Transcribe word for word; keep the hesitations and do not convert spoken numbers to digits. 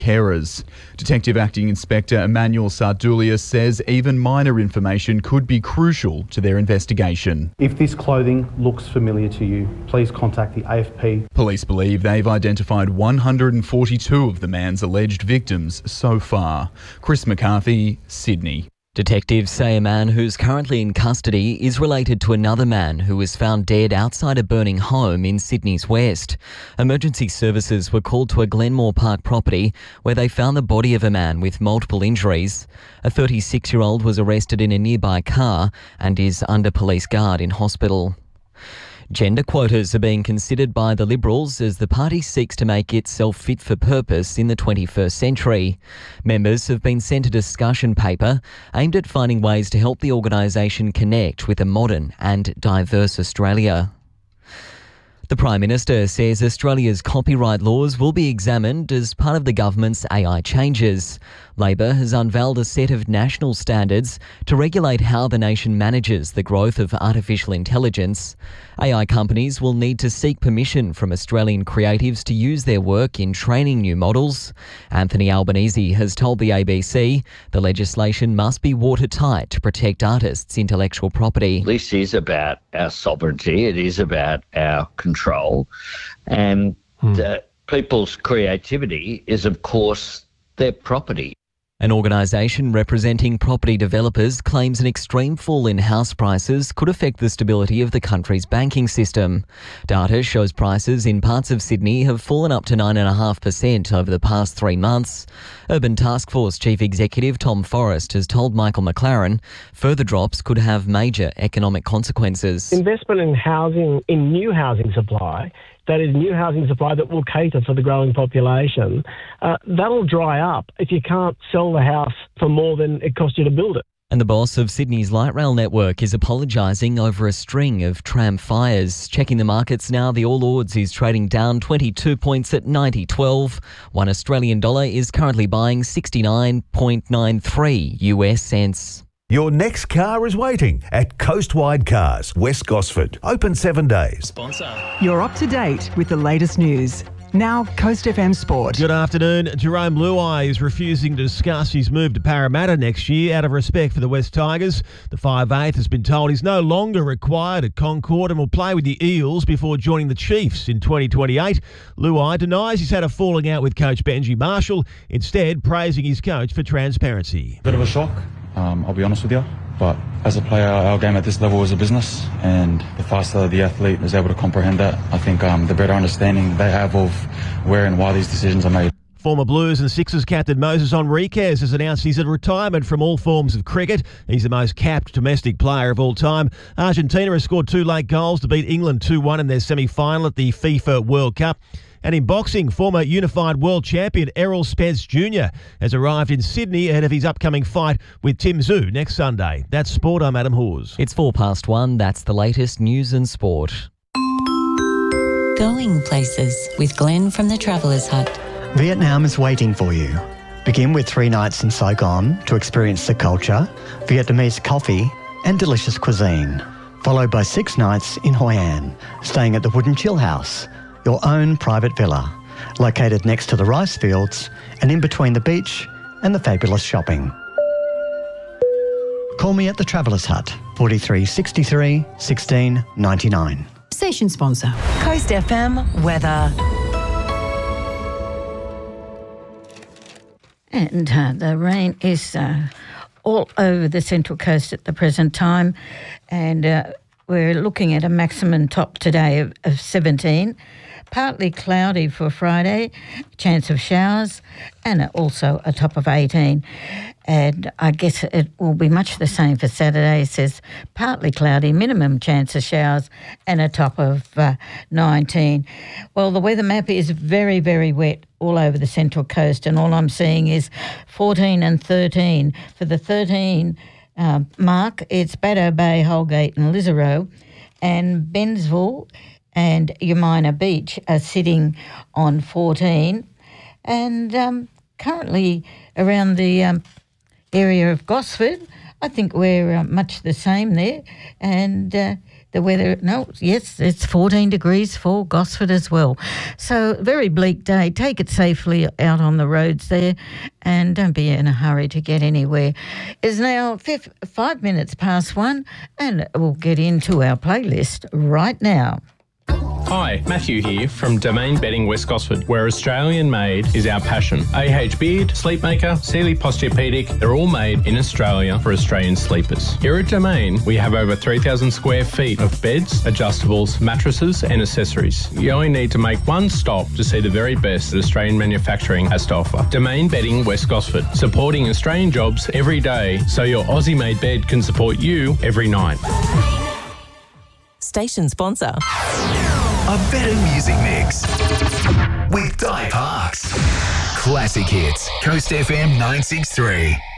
carers. Detective Acting Inspector Emmanuel Sardulia says even minor information could be crucial to their investigation. If this clothing looks familiar to you, please contact the A F P. Police believe they've identified one hundred forty-two of the man's alleged victims so far. Chris McCarthy, Sydney. Detectives say a man who's currently in custody is related to another man who was found dead outside a burning home in Sydney's west. Emergency services were called to a Glenmore Park property where they found the body of a man with multiple injuries. A thirty-six-year-old was arrested in a nearby car and is under police guard in hospital. Gender quotas are being considered by the Liberals as the party seeks to make itself fit for purpose in the twenty-first century. Members have been sent a discussion paper aimed at finding ways to help the organisation connect with a modern and diverse Australia. The Prime Minister says Australia's copyright laws will be examined as part of the government's A I changes. Labor has unveiled a set of national standards to regulate how the nation manages the growth of artificial intelligence. A I companies will need to seek permission from Australian creatives to use their work in training new models. Anthony Albanese has told the A B C the legislation must be watertight to protect artists' intellectual property. This is about our sovereignty. It is about our control. And hmm. uh, people's creativity is, of course, their property. An organisation representing property developers claims an extreme fall in house prices could affect the stability of the country's banking system. Data shows prices in parts of Sydney have fallen up to nine point five percent over the past three months. Urban Taskforce Chief Executive Tom Forrest has told Michael McLaren further drops could have major economic consequences. Investment in housing, in new housing supply, that is new housing supply that will cater for the growing population, uh, that'll dry up if you can't sell the house for more than it cost you to build it. And the boss of Sydney's light rail network is apologising over a string of tram fires. Checking the markets now, the All Ords is trading down twenty-two points at ninety twelve. One Australian dollar is currently buying sixty-nine point nine three U S cents. Your next car is waiting at Coastwide Cars, West Gosford. Open seven days. Sponsor. You're up to date with the latest news. Now, Coast F M Sport. Good afternoon. Jerome Luai is refusing to discuss his move to Parramatta next year out of respect for the West Tigers. The five eighth has been told he's no longer required at Concord and will play with the Eels before joining the Chiefs in twenty twenty-eight. Luai denies he's had a falling out with coach Benji Marshall, instead praising his coach for transparency. Bit of a shock, um, I'll be honest with you. But as a player, our game at this level is a business, and the faster the athlete is able to comprehend that, I think um, the better understanding they have of where and why these decisions are made. Former Blues and Sixers captain Moses Henriquez has announced he's at retirement from all forms of cricket. He's the most capped domestic player of all time. Argentina has scored two late goals to beat England two one in their semi-final at the FIFA World Cup. And in boxing, former unified world champion Errol Spence Junior has arrived in Sydney ahead of his upcoming fight with Tim Tszyu next Sunday. That's sport. I'm Adam Hawes. It's four past one. That's the latest news and sport. Going places with Glenn from the Travellers Hut. Vietnam is waiting for you. Begin with three nights in Saigon to experience the culture, Vietnamese coffee and delicious cuisine. Followed by six nights in Hoi An, staying at the Wooden Chill House, your own private villa, located next to the rice fields and in between the beach and the fabulous shopping. Call me at the Travellers Hut, forty-three sixty-three sixteen ninety-nine. Station sponsor. Coast F M weather. And uh, the rain is uh, all over the Central Coast at the present time, and uh, we're looking at a maximum top today of, of seventeen. Partly cloudy for Friday, chance of showers, and also a top of eighteen. And I guess it will be much the same for Saturday. It says partly cloudy, minimum chance of showers, and a top of uh, nineteen. Well, the weather map is very, very wet all over the Central Coast, and all I'm seeing is fourteen and thirteen. For the thirteen uh, mark, it's Baddo Bay, Holgate and Lisarow, and Bensville and Umina Beach are sitting on fourteen, and um, currently around the um, area of Gosford, I think we're uh, much the same there, and uh, The weather, no, yes, it's fourteen degrees for Gosford as well. So very bleak day. Take it safely out on the roads there and don't be in a hurry to get anywhere. It's now fifth, five minutes past one and we'll get into our playlist right now. Hi, Matthew here from Domain Bedding West Gosford, where Australian made is our passion. A H Beard, Sleepmaker, Sealy Posturepedic, they're all made in Australia for Australian sleepers. Here at Domain, we have over three thousand square feet of beds, adjustables, mattresses and accessories. You only need to make one stop to see the very best that Australian manufacturing has to offer. Domain Bedding West Gosford, supporting Australian jobs every day so your Aussie-made bed can support you every night. Station sponsor. A better music mix with Di Parks. Classic hits. Coast F M nine six three.